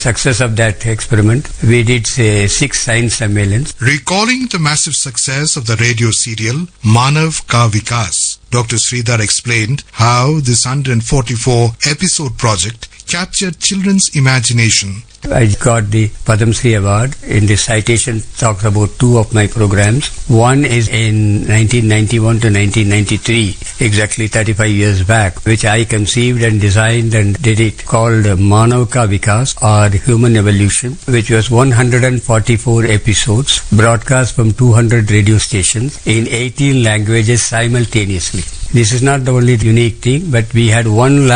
success of that experiment, we did 6 science surveillance. Recalling the massive success of the radio serial Manav Ka Vikas, Dr. Sridhar explained how this 144 episode project captured children's imagination. I got the Padma Shri Award. In this citation talks about 2 of my programs. One is in 1991 to 1993, exactly 35 years back, which I conceived and designed and did it, called Manav Ka Vikas, or Human Evolution, which was 144 episodes broadcast from 200 radio stations in 18 languages simultaneously. This is not the only unique thing, but we had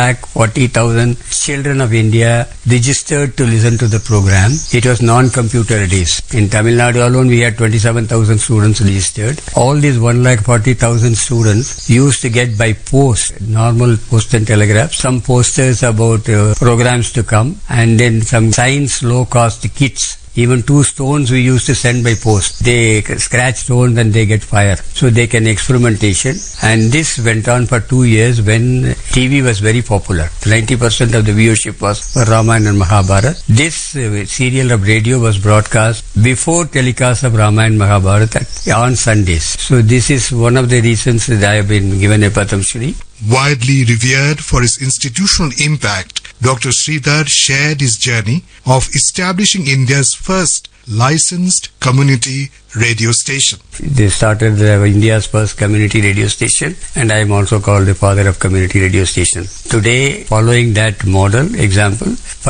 140,000 children of India registered to listen to the program. It was non-computer days. In Tamil Nadu alone, we had 27,000 students registered. All these 140,000 students used to get by post, normal post and telegraph, some posters about programs to come, and then some science low-cost kits. Even 2 stones we used to send by post. They scratch stones and they get fire. So they can experimentation. And this went on for 2 years when TV was very popular. 90% of the viewership was for Ramayana and Mahabharata. This serial of radio was broadcast before telecast of Ramayana and Mahabharata on Sundays. So this is one of the reasons that I have been given a Padma Shri. Widely revered for his institutional impact, Dr. Sridhar shared his journey of establishing India's first licensed community radio station. They started India's first community radio station, and I am also called the father of community radio station. Today, following that model example,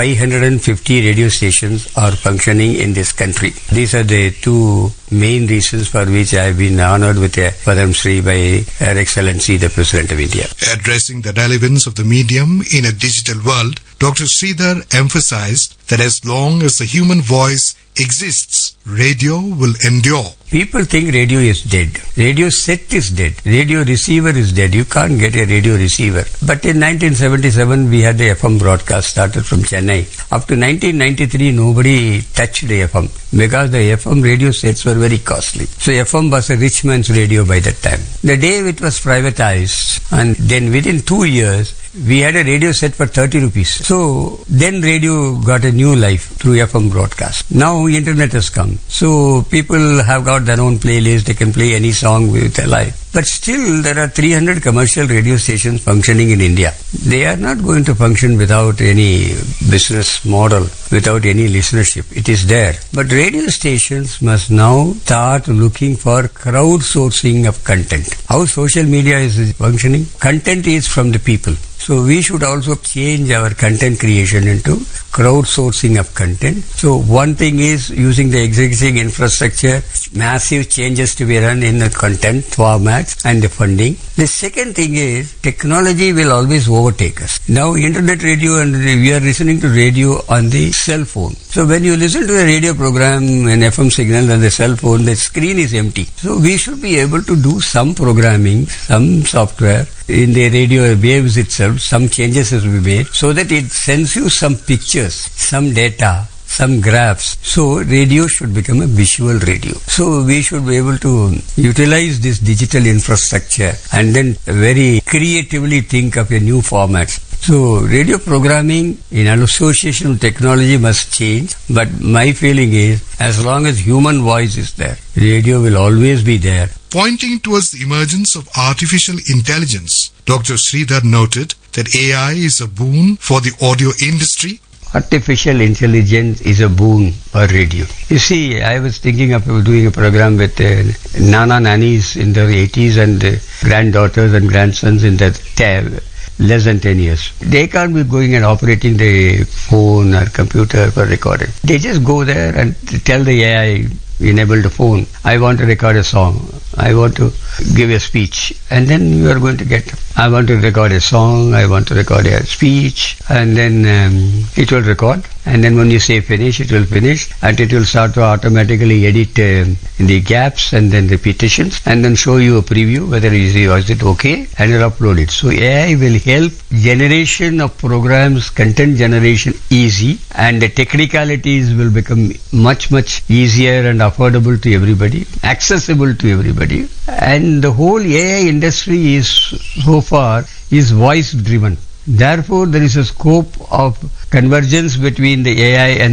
550 radio stations are functioning in this country. These are the 2 main reasons for which I have been honored with a Padma Shri by Her Excellency the President of India. Addressing the relevance of the medium in a digital world, Dr. Sridhar emphasized that as long as the human voice exists, radio will endure. People think radio is dead. Radio set is dead. Radio receiver is dead. You can't get a radio receiver. But in 1977, we had the FM broadcast started from Chennai. Up to 1993, nobody touched the FM because the FM radio sets were very costly. So FM was a rich man's radio by that time. The day it was privatized, and then within 2 years, we had a radio set for 30 rupees. So then radio got a new life through FM broadcast. Now internet has come. So people have got their own playlist. They can play any song with their life. But still there are 300 commercial radio stations functioning in India. They are not going to function without any business model, without any listenership. It is there. But radio stations must now start looking for crowdsourcing of content. How social media is functioning? Content is from the people. So we should also change our content creation into crowdsourcing of content. So one thing is using the existing infrastructure, massive changes to be run in the content formats and the funding. The second thing is technology will always overtake us. Now internet radio, and we are listening to radio on the cell phone. So when you listen to a radio program, an FM signal on the cell phone, the screen is empty. So we should be able to do some programming, some software in the radio waves itself. Some changes has to be made so that it sends you some pictures, some data, some graphs. So radio should become a visual radio. So we should be able to utilize this digital infrastructure and then very creatively think of a new format. So radio programming in association with technology must change, but my feeling is as long as human voice is there, radio will always be there. Pointing towards the emergence of artificial intelligence, Dr. Sridhar noted that AI is a boon for the audio industry. Artificial intelligence is a boon for radio. You see, I was thinking of doing a program with Nana Nannies in their 80s and granddaughters and grandsons in their less than 10 years. They can't be going and operating the phone or computer for recording. They just go there and tell the AI, enable the phone, I want to record a song, I want to give a speech, and then you are going to get, I want to record a song, I want to record a speech, and then it will record, and then when you say finish, it will finish, and it will start to automatically edit the gaps and then repetitions, and then show you a preview whether was it okay, and you'll upload it. So AI will help generation of programs, content generation easy, and the technicalities will become much easier and affordable to everybody, accessible to everybody. And the whole AI industry is so far is voice driven. Therefore, there is a scope of convergence between the AI and